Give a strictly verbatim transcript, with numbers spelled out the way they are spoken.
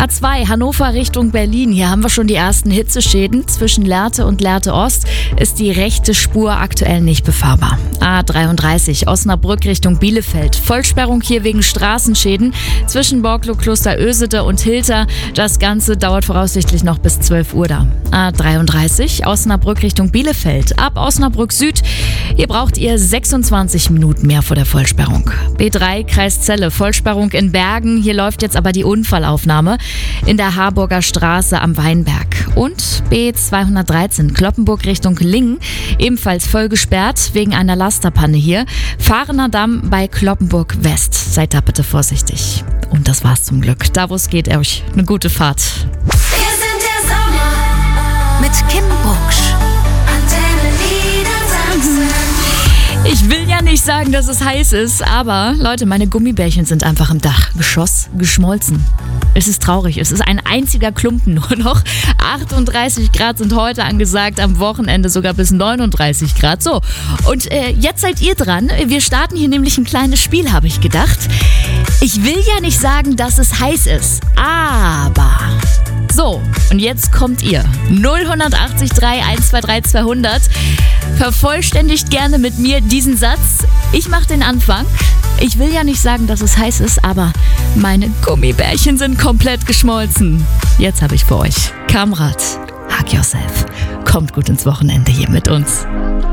A zwei Hannover Richtung Berlin. Hier haben wir schon die ersten Hitzeschäden. Zwischen Lehrte und Lehrte Ost ist die rechte Spur aktuell nicht befahrbar. A dreiunddreißig Osnabrück Richtung Bielefeld. Vollsperrung hier wegen Straßenschäden zwischen Borglo, Klosterösede und Hilter. Das Ganze dauert voraussichtlich noch bis zwölf Uhr da. A dreiunddreißig Osnabrück Richtung Bielefeld. Ab Osnabrück Süd. Hier braucht ihr sechsundzwanzig Minuten mehr vor der Vollsperrung. B drei Kreis Celle. Vollsperrung in Bergen. Hier läuft jetzt aber die Unfallaufnahme in der Harburger Straße am Weinberg. Und B zweihundertdreizehn Cloppenburg Richtung Lingen, ebenfalls voll gesperrt wegen einer Lasterpanne hier. Fahrener Damm bei Cloppenburg West. Seid da bitte vorsichtig. Und das war's zum Glück. Da wo es geht, euch eine gute Fahrt. Wir sind der Sommer mit Kim Bucksch. Ich will ja nicht sagen, dass es heiß ist, aber Leute, meine Gummibärchen sind einfach im Dachgeschoss geschmolzen. Es ist traurig, es ist ein einziger Klumpen nur noch. achtunddreißig Grad sind heute angesagt, am Wochenende sogar bis neununddreißig Grad. So, und äh, jetzt seid ihr dran. Wir starten hier nämlich ein kleines Spiel, habe ich gedacht. Ich will ja nicht sagen, dass es heiß ist, aber... So, und jetzt kommt ihr. null acht drei eins zwei drei zweihundert. Vervollständigt gerne mit mir diesen Satz. Ich mache den Anfang. Ich will ja nicht sagen, dass es heiß ist, aber meine Gummibärchen sind komplett geschmolzen. Jetzt habe ich für euch Kamrat, Hug Yourself. Kommt gut ins Wochenende hier mit uns.